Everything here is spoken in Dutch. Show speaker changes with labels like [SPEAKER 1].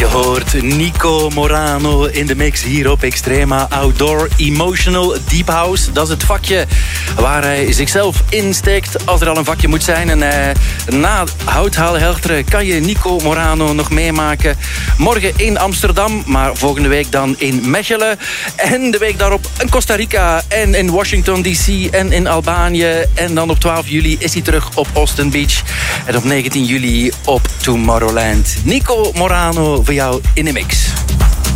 [SPEAKER 1] Je hoort Nico Morano in de mix hier op Extrema Outdoor Emotional Deep House. Dat is het vakje waar hij zichzelf insteekt als er al een vakje moet zijn. En na Houthalen Helchteren kan je Nico Morano nog meemaken. Morgen in Amsterdam, maar volgende week dan in Mechelen. En de week daarop in Costa Rica en in Washington DC en in Albanië. En dan op 12 juli is hij terug op Austin Beach. En op 19 juli op Tomorrowland. Nico Morano voor jou in de mix.